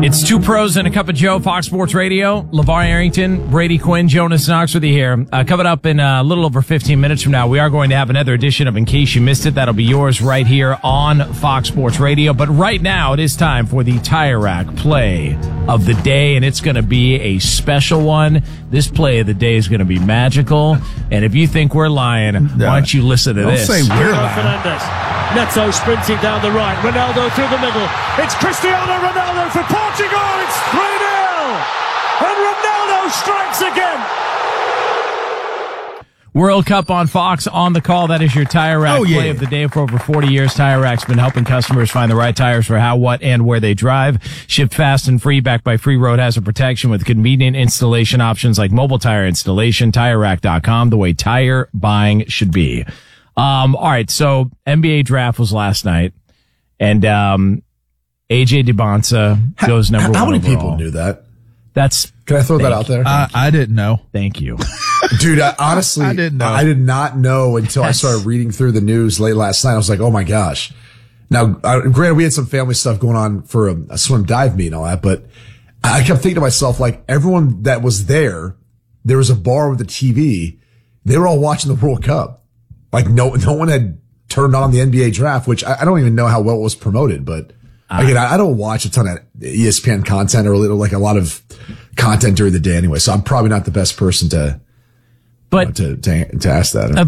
It's Two Pros and a Cup of Joe, Fox Sports Radio. LeVar Arrington, Brady Quinn, Jonas Knox with you here. Coming up in a little over 15 minutes from now, we are going to have another edition of In Case You Missed It. That'll be yours right here on Fox Sports Radio. But right now, it is time for the Tire Rack play of the day, and it's going to be a special one. This play of the day is going to be magical. And if you think we're lying, why don't you listen to this? Don't say we're lying. Neto sprinting down the right. Ronaldo through the middle. It's Cristiano Ronaldo for Portugal. It's 3-0. And Ronaldo strikes again. World Cup on Fox on the call. That is your Tire Rack play of the day. For over 40 years, Tire Rack's been helping customers find the right tires for how, what, and where they drive. Shipped fast and free, backed by free road hazard protection with convenient installation options like mobile tire installation. TireRack.com, the way tire buying should be. All right. So NBA draft was last night, and AJ DeBonsa goes number one. How many overall. People knew that? Can I throw that out there? I didn't know. Thank you. Dude, honestly, I didn't know. I did not know until I started reading through the news late last night. I was like, oh my gosh. Now, granted, we had some family stuff going on for a swim dive meet and all that, but I kept thinking to myself, like, everyone that was there was a bar with a TV. They were all watching the World Cup. Like, no one had turned on the NBA draft, which I don't even know how well it was promoted, but again, I don't watch a ton of ESPN content or like a lot of content during the day anyway. So I'm probably not the best person to ask that.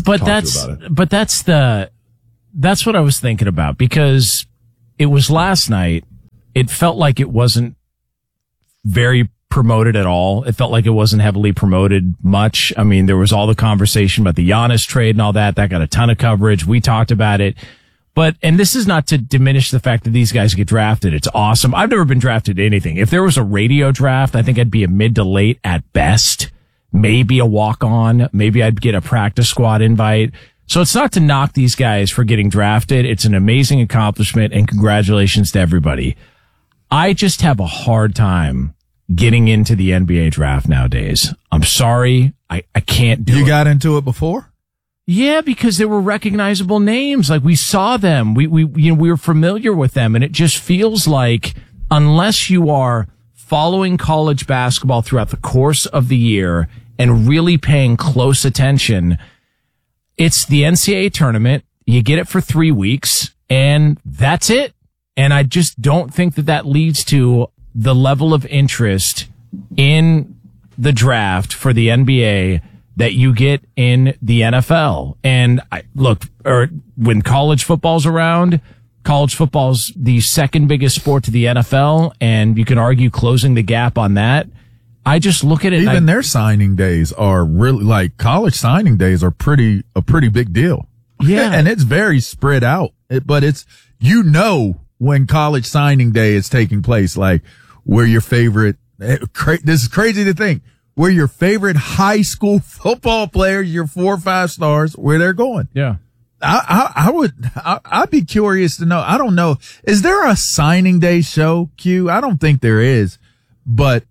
That's what I was thinking about, because it was last night. It felt like it wasn't very promoted at all. It felt like it wasn't heavily promoted much. I mean, there was all the conversation about the Giannis trade and all that. That got a ton of coverage. We talked about it. And this is not to diminish the fact that these guys get drafted. It's awesome. I've never been drafted to anything. If there was a radio draft, I think I'd be a mid to late at best. Maybe a walk-on. Maybe I'd get a practice squad invite. So it's not to knock these guys for getting drafted. It's an amazing accomplishment, and congratulations to everybody. I just have a hard time getting into the NBA draft nowadays. I'm sorry. I can't do it. You got into it before? Yeah, because there were recognizable names. Like, we saw them. We were familiar with them. And it just feels like, unless you are following college basketball throughout the course of the year and really paying close attention, it's the NCAA tournament. You get it for 3 weeks and that's it. And I just don't think that leads to the level of interest in the draft for the NBA that you get in the NFL. And when college football's around, college football's the second biggest sport to the NFL, and you can argue closing the gap on that. I just look at it. Even their signing days are really, like, college signing days are a pretty big deal. Yeah. And it's very spread out, but it's, when college signing day is taking place, like, where your favorite, this is crazy to think, where your favorite high school football players, your 4 or 5 stars, where they're going. Yeah. I'd be curious to know. I don't know. Is there a signing day show, Q? I don't think there is, but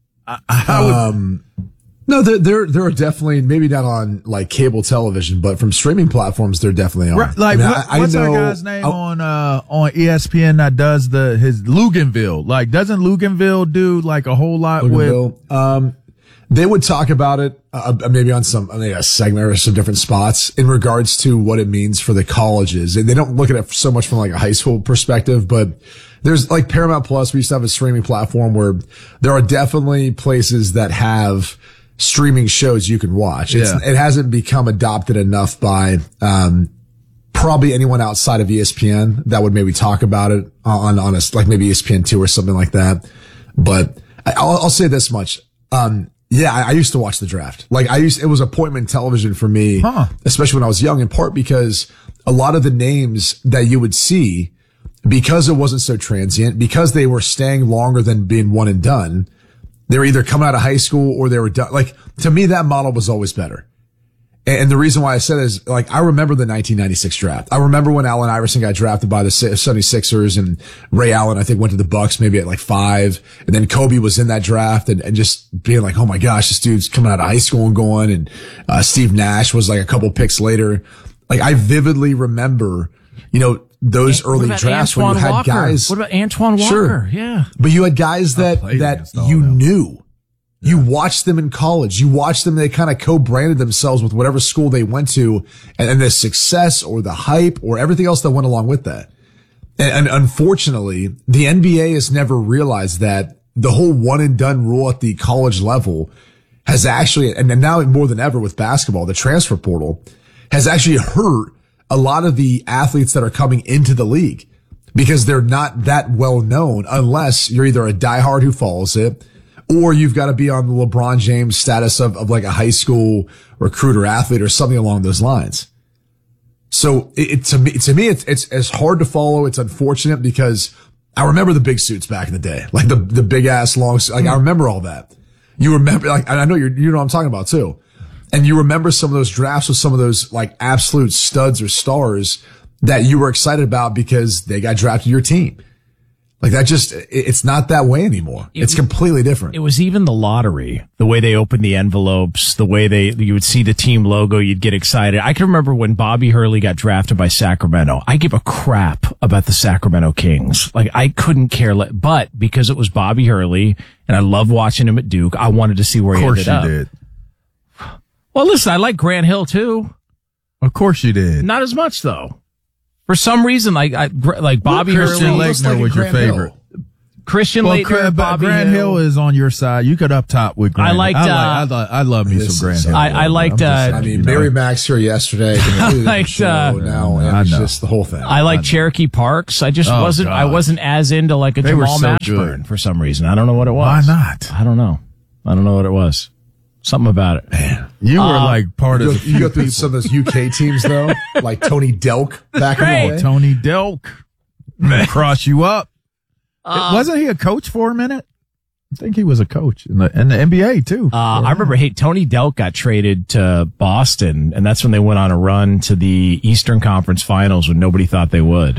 no, there are definitely, maybe not on like cable television, but from streaming platforms, they're definitely on. Right, like, what's that guy's name on ESPN that does his Luganville? Like, doesn't Luganville do like a whole lot with? They would talk about it, maybe on a segment or some different spots in regards to what it means for the colleges. They don't look at it so much from like a high school perspective, but there's like Paramount Plus. We used to have a streaming platform where there are definitely places that have streaming shows you can watch. It hasn't become adopted enough by, probably anyone outside of ESPN that would maybe talk about it on like maybe ESPN2 or something like that. But I'll say this much. I used to watch the draft. Like, it was appointment television for me, especially when I was young, in part because a lot of the names that you would see, because it wasn't so transient, because they were staying longer than being one and done, they were either coming out of high school or they were done. Like, to me, that model was always better. And the reason why I said it is, like, I remember the 1996 draft. I remember when Allen Iverson got drafted by the 76ers and Ray Allen, I think, went to the Bucks maybe at like 5. And then Kobe was in that draft and just being like, oh my gosh, this dude's coming out of high school and going. And Steve Nash was like a couple picks later. Like, I vividly remember, those early drafts when you had guys. What about Antoine Walker? Sure. Yeah. But you had guys that you knew. You watched them in college. You watched them. They kind of co-branded themselves with whatever school they went to, and the success or the hype or everything else that went along with that. And unfortunately, the NBA has never realized that the whole one and done rule at the college level has actually, and now more than ever with basketball, the transfer portal has actually hurt a lot of the athletes that are coming into the league because they're not that well known unless you're either a diehard who follows it, or you've got to be on the LeBron James status of like a high school recruiter athlete or something along those lines. So to me, it's hard to follow. It's unfortunate because I remember the big suits back in the day, like the big ass long, like I remember all that. You remember, like, I know you know what I'm talking about too. And you remember some of those drafts with some of those like absolute studs or stars that you were excited about because they got drafted to your team. Like that it's not that way anymore. It's completely different. It was even the lottery, the way they opened the envelopes, the way you would see the team logo, you'd get excited. I can remember when Bobby Hurley got drafted by Sacramento. I give a crap about the Sacramento Kings. Like I couldn't care less, but because it was Bobby Hurley and I love watching him at Duke, I wanted to see where he ended up. Of course you did. Well, listen, I like Grant Hill too. Of course you did. Not as much though. For some reason, like Bobby Hurley. Christian Laettner was your favorite. Christian Laettner, Bobby Grant Hill is on your side. You could up top with Grant. I love me some Grant Hill. I liked. Mary Max here yesterday. Now and just the whole thing. I like Cherokee Parks. I just wasn't. God. I wasn't as into like a Jamal Mashburn for some reason. I don't know what it was. Why not? I don't know what it was. Something about it. Man, you were like part of the few you go through some of those UK teams though, like Tony Delk back in the day. Tony Delk, cross you up. Wasn't he a coach for a minute? I think he was a coach in the NBA too. I remember. Hey, Tony Delk got traded to Boston, and that's when they went on a run to the Eastern Conference Finals when nobody thought they would.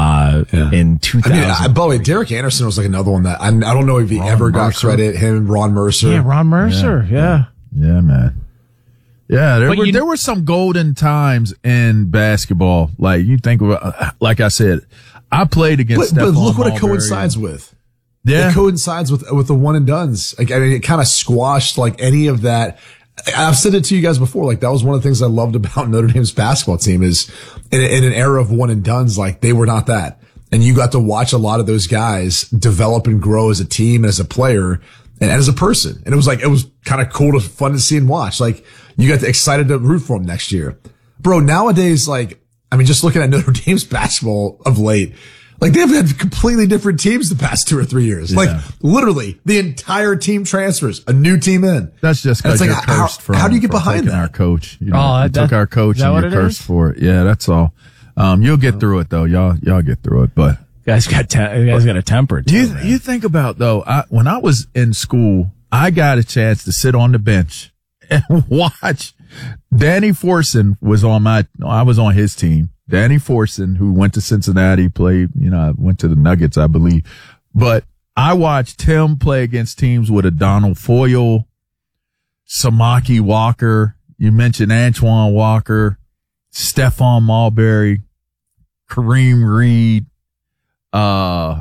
In 2000. By the way, Derek Anderson was like another one that I don't know if he ever got credit. Him, Ron Mercer. Yeah, Ron Mercer. Yeah, man. Yeah, there were some golden times in basketball. Like you think about, like I said, I played against. But look what it coincides with. Yeah, it coincides with the one and dones. Like, I mean, it kind of squashed like any of that. I've said it to you guys before. Like that was one of the things I loved about Notre Dame's basketball team is in an era of one and dones, like they were not that. And you got to watch a lot of those guys develop and grow as a team, as a player, and as a person. And it was kind of cool fun to see and watch. Like you got excited to root for them next year. Bro, nowadays, like, I mean, just looking at Notre Dame's basketball of late, like they've had completely different teams the past 2 or 3 years. Yeah. Like literally the entire team transfers, a new team in. That's just because you're cursed how do you get behind that? Our coach. You took our coach and you're cursed for it. Yeah, that's all. You'll get through it though. Y'all get through it, but. You guys got a temper too. You think about though, when I was in school, I got a chance to sit on the bench and watch Danny Forson I was on his team. Danny Forson, who went to Cincinnati, went to the Nuggets, I believe. But I watched him play against teams with Donald Foyle, Samaki Walker. You mentioned Antoine Walker, Stephon Marbury, Kareem Reed, Allen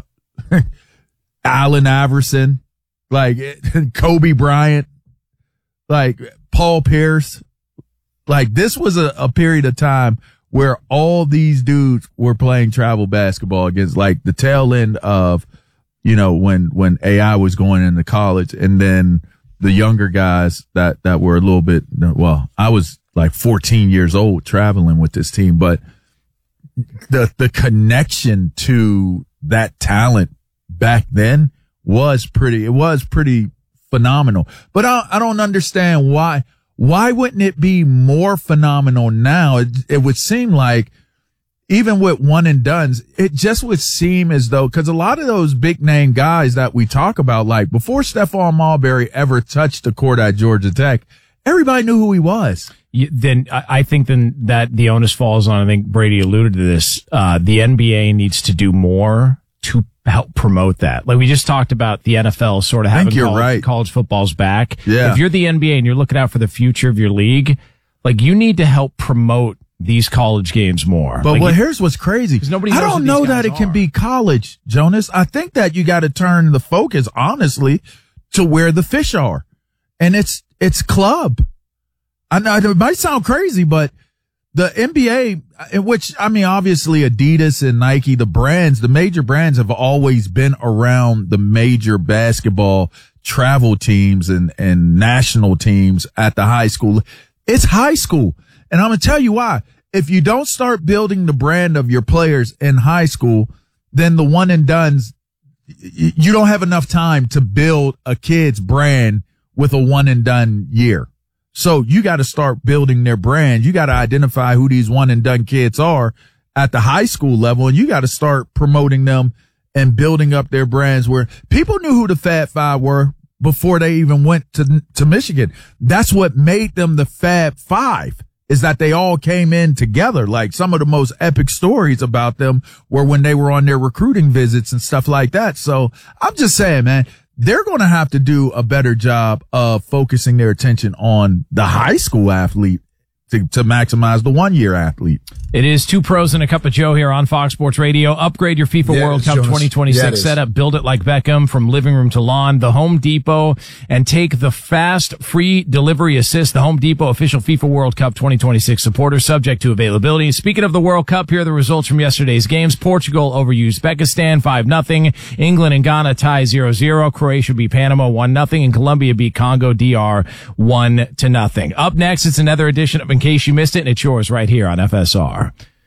Iverson, like Kobe Bryant, like Paul Pierce. Like this was a period of time where all these dudes were playing travel basketball against like the tail end of, when AI was going into college, and then the younger guys that were a little bit, I was like 14 years old traveling with this team, but the connection to that talent back then was pretty phenomenal. But I don't understand why wouldn't it be more phenomenal now? It would seem like even with one and dones, it just would seem as though, cause a lot of those big name guys that we talk about, like before Stephon Marbury ever touched the court at Georgia Tech, everybody knew who he was. I think that the onus falls on, I think Brady alluded to this, the NBA needs to do more to help promote that. Like we just talked about the NFL sort of having college football's back. Yeah. If you're the NBA and you're looking out for the future of your league, like you need to help promote these college games more. But here's what's crazy. Nobody I knows don't who know these that guys it can are. be college, Jonas. I think that you got to turn the focus, honestly, to where the fish are. And it's club. I know it might sound crazy, but the NBA, in which, I mean, obviously Adidas and Nike, the major brands have always been around the major basketball travel teams and national teams at the high school. It's high school. And I'm going to tell you why. If you don't start building the brand of your players in high school, then the one and dones, you don't have enough time to build a kid's brand with a one and done year. So you got to start building their brand. You got to identify who these one and done kids are at the high school level, and you got to start promoting them and building up their brands where people knew who the Fab Five were before they even went to Michigan. That's what made them the Fab Five, is that they all came in together. Like, some of the most epic stories about them were when they were on their recruiting visits and stuff like that. So I'm just saying, man, they're going to have to do a better job of focusing their attention on the high school athlete to maximize the 1 year athlete. It is Two Pros and a Cup of Joe here on Fox Sports Radio. Upgrade your FIFA World Cup 2026 setup. Build it like Beckham from living room to lawn. The Home Depot, and take the fast free delivery assist. The Home Depot official FIFA World Cup 2026 supporter, subject to availability. Speaking of the World Cup, here are the results from yesterday's games. Portugal over Uzbekistan 5-0. England and Ghana tie 0-0. Croatia beat Panama 1-0. And Colombia beat Congo DR 1-0. Up next, it's another edition of In Case You Missed It, and it's yours right here on FSR.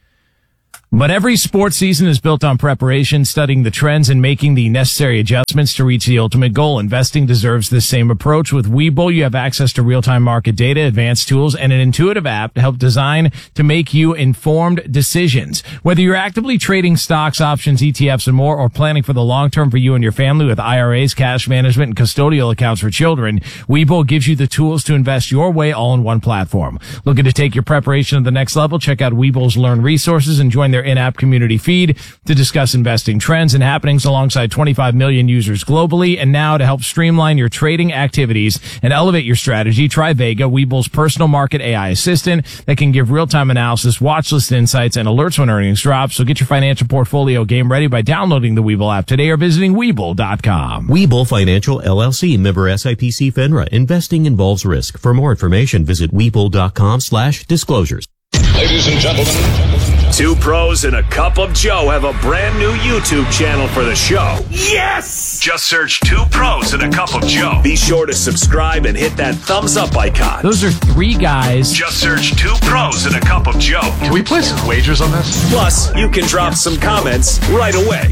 But every sports season is built on preparation, studying the trends, and making the necessary adjustments to reach the ultimate goal. Investing deserves the same approach. With Webull, you have access to real-time market data, advanced tools, and an intuitive app to help design to make you informed decisions. Whether you're actively trading stocks, options, ETFs, and more, or planning for the long term for you and your family with IRAs, cash management, and custodial accounts for children, Webull gives you the tools to invest your way all in one platform. Looking to take your preparation to the next level? Check out Webull's Learn Resources and join their in-app community feed to discuss investing trends and happenings alongside 25 million users globally. And now, to help streamline your trading activities and elevate your strategy, try Vega, Webull's personal market AI assistant that can give real-time analysis, watch list insights, and alerts when earnings drop. So get your financial portfolio game ready by downloading the Webull app today or visiting Webull.com. Webull Financial LLC, member SIPC FINRA. Investing involves risk. For more information, visit Webull.com/disclosures. Ladies and gentlemen, Two Pros and a Cup of Joe have a brand new YouTube channel for the show. Yes! Just search Two Pros and a Cup of Joe. Be sure to subscribe and hit that thumbs up icon. Those are three guys. Just search Two Pros and a Cup of Joe. Can we place some wagers on this? Plus, you can drop some comments right away.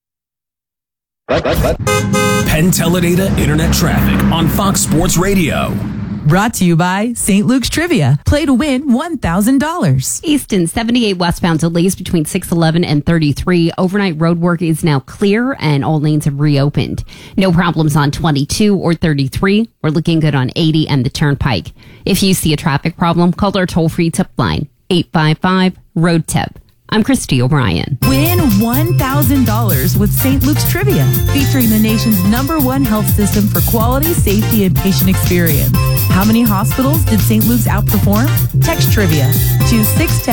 Penn Teledata Internet Traffic on Fox Sports Radio. Brought to you by St. Luke's Trivia. Play to win $1,000. Easton 78 westbound delays between 611 and 33. Overnight road work is now clear and all lanes have reopened. No problems on 22 or 33. We're looking good on 80 and the Turnpike. If you see a traffic problem, call our toll-free tip line, 855-ROAD-TIP. I'm Christy O'Brien. Win $1,000 with St. Luke's Trivia, featuring the nation's #1 health system for quality, safety, and patient experience. How many hospitals did St. Luke's outperform? Text Trivia to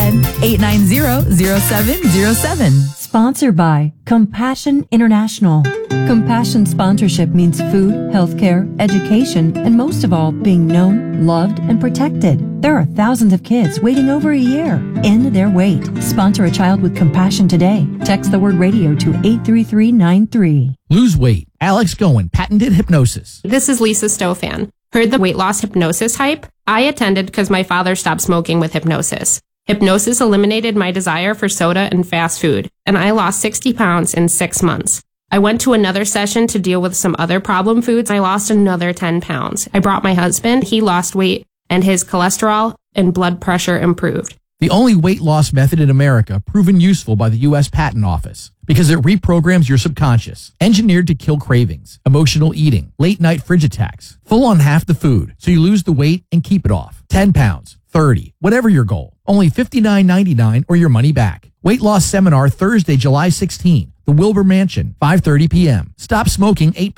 610-890-0707. Sponsored by Compassion International. Compassion sponsorship means food, healthcare, education, and most of all, being known, loved, and protected. There are thousands of kids waiting over a year. End their wait. Sponsor a child with compassion today. Text the word radio to 83393. Lose weight. Alex Goen, patented hypnosis. This is Lisa Stofan. Heard the weight loss hypnosis hype? I attended because my father stopped smoking with hypnosis. Hypnosis eliminated my desire for soda and fast food, and I lost 60 pounds in 6 months. I went to another session to deal with some other problem foods. I lost another 10 pounds. I brought my husband. He lost weight, and his cholesterol and blood pressure improved. The only weight loss method in America proven useful by the U.S. Patent Office because it reprograms your subconscious, engineered to kill cravings, emotional eating, late night fridge attacks, full on half the food, so you lose the weight and keep it off. 10 pounds, 30, whatever your goal. Only $59.99 or your money back. Weight loss seminar Thursday, July 16. The Wilbur Mansion, 5:30 p.m. Stop smoking 8 p.m.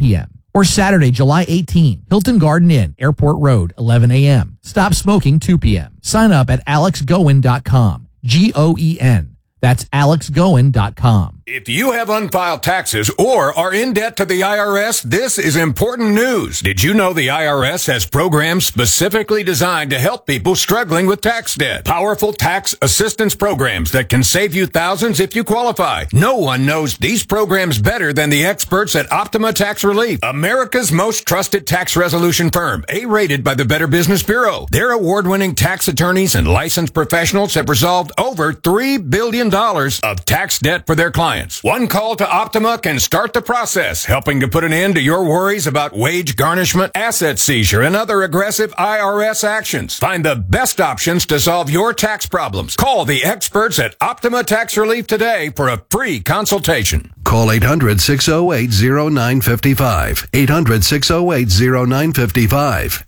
Or Saturday, July 18, Hilton Garden Inn, Airport Road, 11 a.m. Stop smoking, 2 p.m. Sign up at alexgoen.com. Goen. That's alexgoen.com. If you have unfiled taxes or are in debt to the IRS, this is important news. Did you know the IRS has programs specifically designed to help people struggling with tax debt? Powerful tax assistance programs that can save you thousands if you qualify. No one knows these programs better than the experts at Optima Tax Relief, America's most trusted tax resolution firm, A-rated by the Better Business Bureau. Their award-winning tax attorneys and licensed professionals have resolved over $3 billion of tax debt for their clients. One call to Optima can start the process, helping to put an end to your worries about wage garnishment, asset seizure, and other aggressive IRS actions. Find the best options to solve your tax problems. Call the experts at Optima Tax Relief today for a free consultation. Call 800-608-0955. 800-608-0955.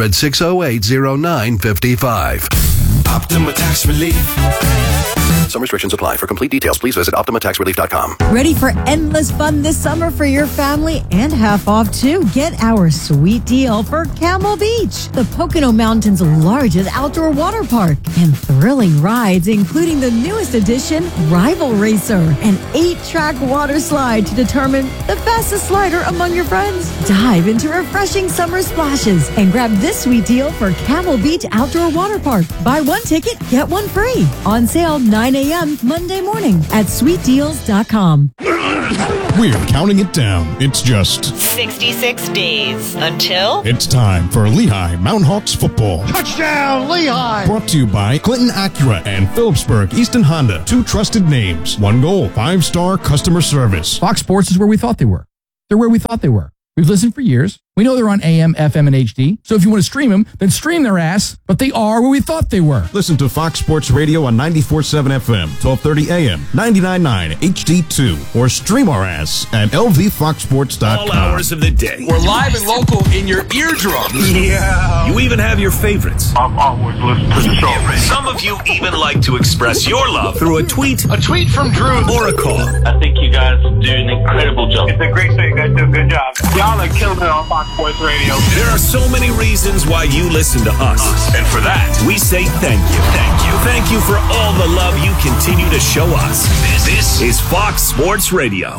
800-608-0955. Optima Tax Relief. Some restrictions apply. For complete details, please visit OptimaTaxRelief.com. Ready for endless fun this summer for your family and half off too? Get our sweet deal for Camel Beach, the Pocono Mountain's largest outdoor water park, and thrilling rides, including the newest addition, Rival Racer, an 8-track water slide to determine the fastest slider among your friends. Dive into refreshing summer splashes and grab this sweet deal for Camel Beach Outdoor Water Park. Buy one ticket, get one free. On sale 9 a.m. Monday morning at sweetdeals.com. We're counting it down. It's just 66 days until it's time for Lehigh Mountain Hawks football. Touchdown, Lehigh! Brought to you by Clinton Acura and Phillipsburg Easton Honda. 2 trusted names, 1 goal, 5-star customer service. Fox Sports is where we thought they were. They're where we thought they were. We've listened for years. We know they're on AM, FM, and HD. So if you want to stream them, then stream their ass. But they are where we thought they were. Listen to Fox Sports Radio on 94.7 FM, 1230 AM, 99.9 HD2, or stream our ass at lvfoxsports.com. All hours of the day. We're live and local in your eardrums. Yeah. You even have your favorites. I'm always listening to the show. Some of you even like to express your love through a tweet. A tweet from Drew. Or a call. I think you guys do an incredible job. It's a great show. You guys do a good job. Y'all are killing it on Fox Sports Radio. There are so many reasons why you listen to us. And for that, we say thank you. Thank you. Thank you for all the love you continue to show us. This is Fox Sports Radio.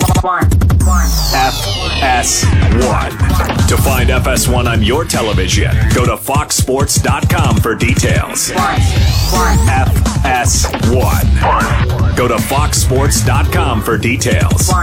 FS1. To find FS1 on your television, go to foxsports.com for details. FS1. Go to foxsports.com for details.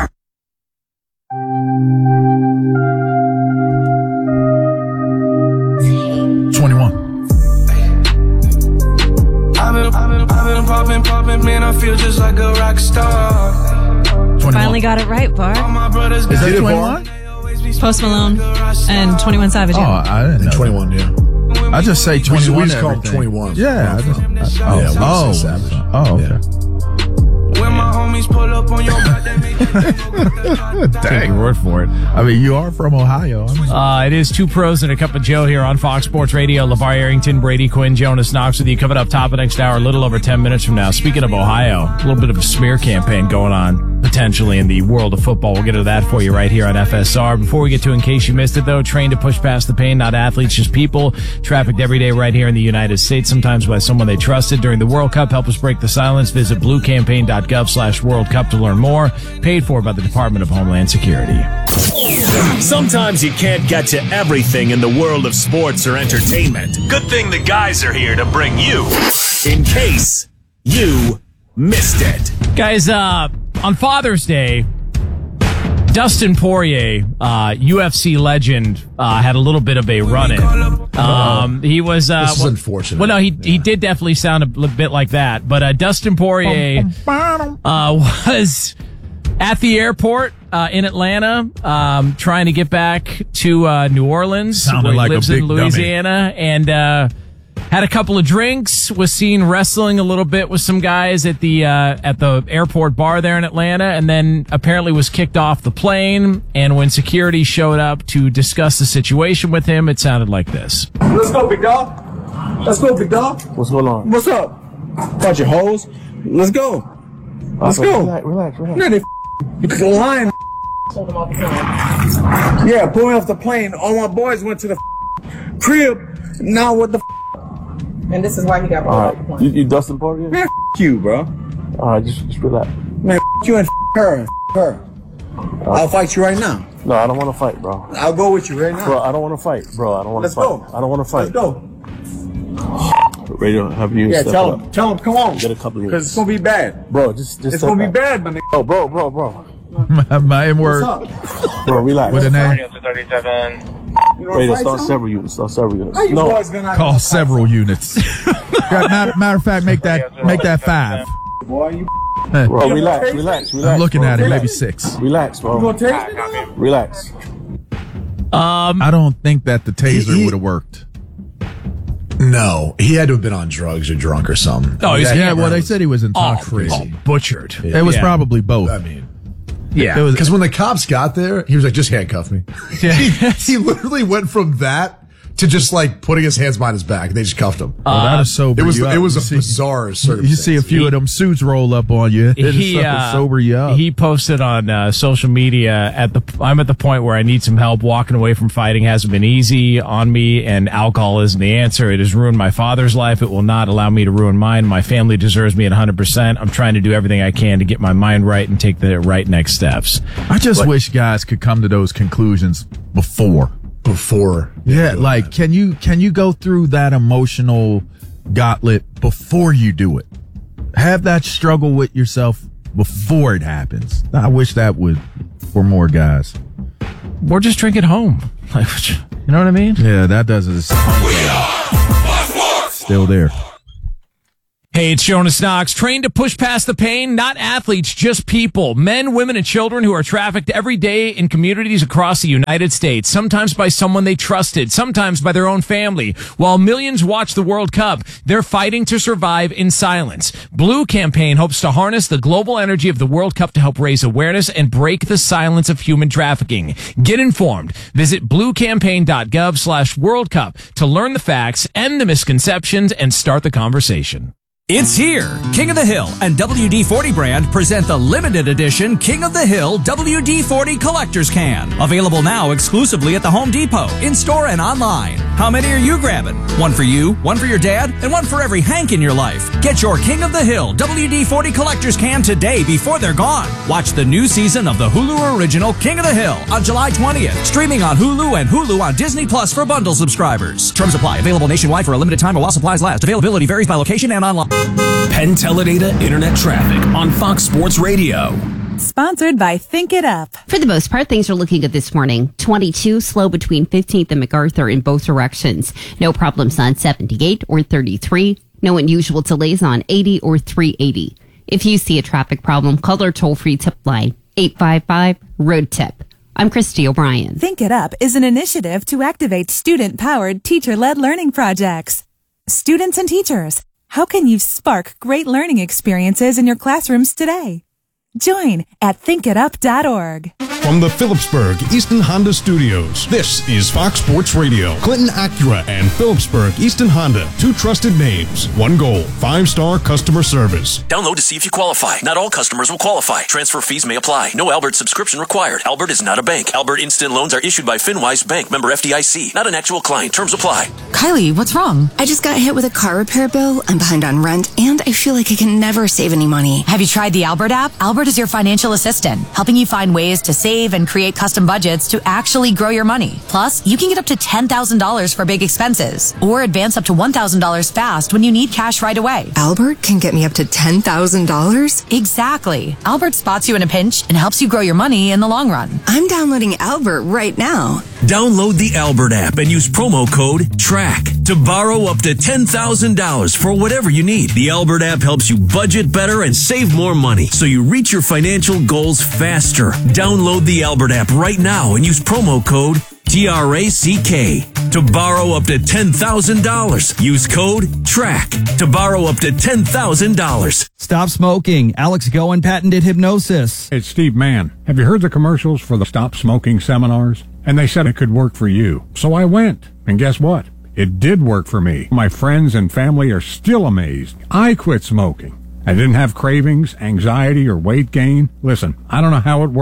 Popping, man, I feel just like a rock star. Finally got it right, Bar. Is that 21? Post Malone and 21 Savage. Oh, I didn't know. 21, yeah. I just say 21. We just call it 21. Yeah. Okay. When my homies pull up on your back, they make Take your word for it. I mean, you are from Ohio. It is 2 pros and a cup of Joe here on Fox Sports Radio. LeVar Arrington, Brady Quinn, Jonas Knox with you. Coming up top of next hour, a little over 10 minutes from now. Speaking of Ohio, a little bit of a smear campaign going on potentially in the world of football. We'll get to that for you right here on FSR. Before we get to In Case You Missed It, though, trained to push past the pain, not athletes, just people. Trafficked every day right here in the United States, sometimes by someone they trusted. During the World Cup, help us break the silence. Visit bluecampaign.gov/World Cup to learn more. Paid for by the Department of Homeland Security. Sometimes you can't get to everything in the world of sports or entertainment. Good thing the guys are here to bring you In Case You Missed It. Guys, on Father's Day, Dustin Poirier, UFC legend, had a little bit of a run-in. He was... this is unfortunate. Well, no, he did definitely sound a bit like that. But Dustin Poirier was at the airport in Atlanta, trying to get back to New Orleans. Sounded where he like lives a big in Louisiana. And had a couple of drinks, was seen wrestling a little bit with some guys at the airport bar there in Atlanta, and then apparently was kicked off the plane. And when security showed up to discuss the situation with him, it sounded like this. Let's go, big dog. Let's go, big dog. What's going on? What's up? Bunch of hoes. Let's go. Let's go. Relax. No, they you lying. Yeah, pull me off the plane. All my boys went to the crib. Now what the And this is why he got brought off the plane. You Dustin Porter? Man, you, bro. Alright, just relax. Man, you and her. I'll fight you right now. No, I don't want to fight, bro. I'll go with you right now. Bro, I don't want to fight. Bro, I don't want to fight. Let's go. I don't want to fight. Let's go. Radio, have you? Yeah, step tell up. him. Tell him, come on. Get a couple of Because it's going to be bad. Bro, just it's going to be bad, my nigga. Oh, bro. My M-word. Bro, relax. With a name. Radio, start several units. How you boys gonna Call several units. Matter of fact, make that 5. Boy, you Bro, relax. I'm looking at it, maybe 6. Relax, bro. You gonna take me? Relax. I don't think that the taser would have worked. No, he had to have been on drugs or drunk or something. Oh, well, they said he was intoxicated. Butchered. It was probably both. I mean, Yeah. because when the cops got there, he was like, "Just handcuff me." Yeah. he literally went from that to just like putting his hands behind his back. They just cuffed him. That is sober. It was you up. it was You a see- bizarre circumstance. You see a few of them suits roll up on you. It'll sober you up. He posted on social media I'm at the point where I need some help. Walking away from fighting hasn't been easy on me, and alcohol isn't the answer. It has ruined my father's life. It will not allow me to ruin mine. My family deserves me at 100%. I'm trying to do everything I can to get my mind right and take the right next steps. I just wish guys could come to those conclusions before. Yeah, like can you go through that emotional gauntlet before you do it? Have that struggle with yourself before it happens. I wish that would for more guys. Or just drink at home. Like, you know what I mean? Yeah, that doesn't. Still there. Hey, it's Jonas Knox. Trained to push past the pain, not athletes, just people. Men, women, and children who are trafficked every day in communities across the United States. Sometimes by someone they trusted, sometimes by their own family. While millions watch the World Cup, they're fighting to survive in silence. Blue Campaign hopes to harness the global energy of the World Cup to help raise awareness and break the silence of human trafficking. Get informed. Visit bluecampaign.gov/World Cup to learn the facts, end the misconceptions, and start the conversation. It's here. King of the Hill and WD-40 brand present the limited edition King of the Hill WD-40 Collector's Can. Available now exclusively at the Home Depot, in-store and online. How many are you grabbing? One for you, one for your dad, and one for every Hank in your life. Get your King of the Hill WD-40 Collector's Can today before they're gone. Watch the new season of the Hulu original King of the Hill on July 20th. Streaming on Hulu and Hulu on Disney Plus for bundle subscribers. Terms apply. Available nationwide for a limited time while supplies last. Availability varies by location and online. Penn Teledata Internet Traffic on Fox Sports Radio. Sponsored by Think It Up. For the most part, things are looking good this morning. 22 slow between 15th and MacArthur in both directions. No problems on 78 or 33. No unusual delays on 80 or 380. If you see a traffic problem, call our toll-free tip line, 855-ROAD-TIP. I'm Christy O'Brien. Think It Up is an initiative to activate student-powered, teacher-led learning projects. Students and teachers, how can you spark great learning experiences in your classrooms today? Join at thinkitup.org. From the Phillipsburg Easton Honda Studios, this is Fox Sports Radio. Clinton Acura and Phillipsburg Easton Honda, two trusted names, one goal, 5-star customer service. Download to see if you qualify. Not all customers will qualify. Transfer fees may apply. No Albert subscription required. Albert is not a bank. Albert Instant Loans are issued by FinWise Bank, member FDIC. Not an actual client. Terms apply. Kylie, what's wrong? I just got hit with a car repair bill. I'm behind on rent, and I feel like I can never save any money. Have you tried the Albert app? Albert is your financial assistant, helping you find ways to save and create custom budgets to actually grow your money. Plus, you can get up to $10,000 for big expenses, or advance up to $1,000 fast when you need cash right away. Albert can get me up to $10,000? Exactly. Albert spots you in a pinch and helps you grow your money in the long run. I'm downloading Albert right now. Download the Albert app and use promo code TRACK to borrow up to $10,000 for whatever you need. The Albert app helps you budget better and save more money so you reach your financial goals faster. Download the Albert app right now and use promo code TRACK to borrow up to $10,000. Use code TRACK to borrow up to $10,000. Stop smoking. Alex Goen patented hypnosis. It's Steve Mann. Have you heard the commercials for the Stop Smoking seminars? And they said it could work for you. So I went. And guess what? It did work for me. My friends and family are still amazed. I quit smoking. I didn't have cravings, anxiety, or weight gain. Listen, I don't know how it works.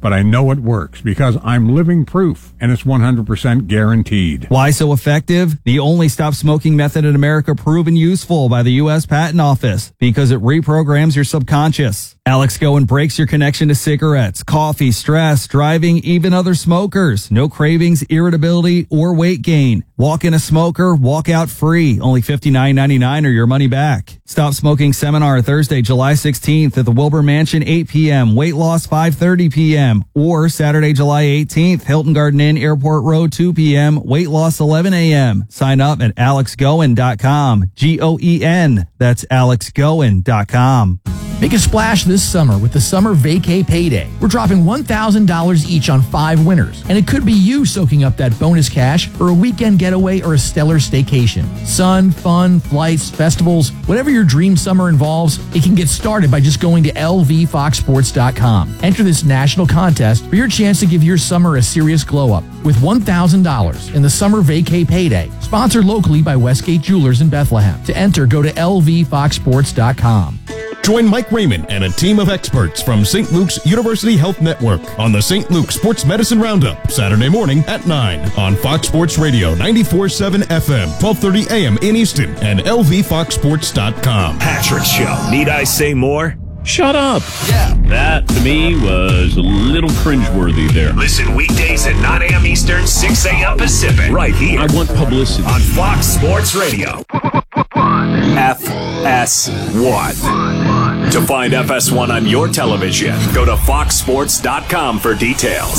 but I know it works because I'm living proof, and it's 100% guaranteed. Why so effective? The only stop smoking method in America proven useful by the U.S. Patent Office because it reprograms your subconscious. Alex Goen breaks your connection to cigarettes, coffee, stress, driving, even other smokers. No cravings, irritability, or weight gain. Walk in a smoker, walk out free. Only $59.99 or your money back. Stop Smoking Seminar Thursday, July 16th at the Wilbur Mansion, 8 p.m. Weight loss, 5:30 p.m. Or Saturday, July 18th, Hilton Garden Inn, Airport Road, 2 p.m. Weight loss, 11 a.m. Sign up at alexgoen.com. Goen. That's alexgoen.com. Make a splash this summer with the Summer Vacay Payday. We're dropping $1,000 each on 5 winners, and it could be you soaking up that bonus cash for a weekend getaway or a stellar staycation. Sun, fun, flights, festivals, whatever your dream summer involves, it can get started by just going to lvfoxsports.com. Enter this national contest for your chance to give your summer a serious glow-up with $1,000 in the Summer Vacay Payday, sponsored locally by Westgate Jewelers in Bethlehem. To enter, go to lvfoxsports.com. Join Mike Raymond and a team of experts from St. Luke's University Health Network on the St. Luke Sports Medicine Roundup, Saturday morning at 9 on Fox Sports Radio 94.7 FM, 12:30 a.m. in Easton and lvfoxsports.com. Patrick Show. Need I say more? Shut up. Yeah. That, to me, was a little cringeworthy there. Listen weekdays at 9 a.m. Eastern, 6 a.m. Pacific. Right here. I want publicity. On Fox Sports Radio. FS1. To find FS1 on your television, go to foxsports.com for details.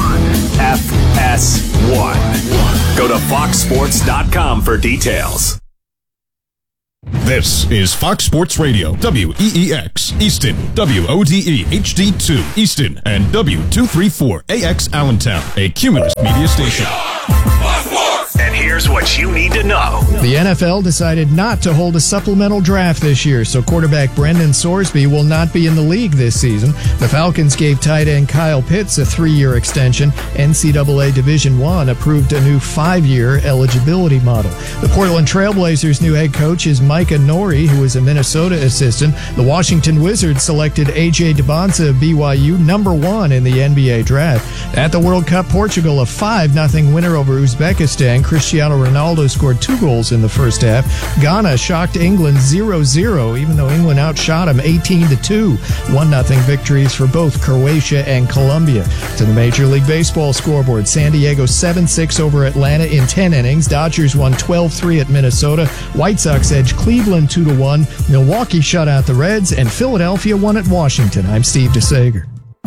FS1. Go to foxsports.com for details. This is Fox Sports Radio, WEEX, Easton, WODE, HD2, Easton, and W234AX Allentown, a Cumulus media station. And here's what you need to know. The NFL decided not to hold a supplemental draft this year, so quarterback Brendan Sorsby will not be in the league this season. The Falcons gave tight end Kyle Pitts a 3-year extension. NCAA Division I approved a new 5-year eligibility model. The Portland Trailblazers' new head coach is Micah Nori, who is a Minnesota assistant. The Washington Wizards selected A.J. Debonsa of BYU #1 in the NBA draft. At the World Cup, Portugal, a 5-0 winner over Uzbekistan. Cristiano Ronaldo scored 2 goals in the first half. Ghana shocked England 0-0, even though England outshot them 18-2. 1-0 victories for both Croatia and Colombia. To the Major League Baseball scoreboard, San Diego 7-6 over Atlanta in 10 innings. Dodgers won 12-3 at Minnesota. White Sox edged Cleveland 2-1. Milwaukee shut out the Reds, and Philadelphia won at Washington. I'm Steve DeSager.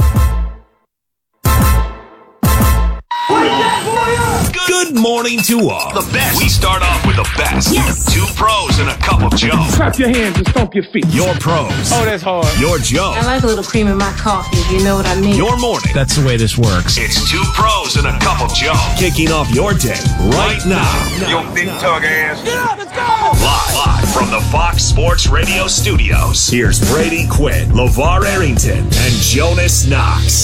Good morning to all. The best. We start off with the best. Yes. 2 pros and a cup of Joe. Clap your hands and stomp your feet. Your pros. Oh, that's hard. Your Joe. I like a little cream in my coffee, if you know what I mean. Your morning. That's the way this works. It's 2 pros and a cup of Joe. Kicking off your day right now. Your big tug ass. Yeah, let's go. Live from the Fox Sports Radio studios. Here's Brady Quinn, LeVar Arrington, and Jonas Knox.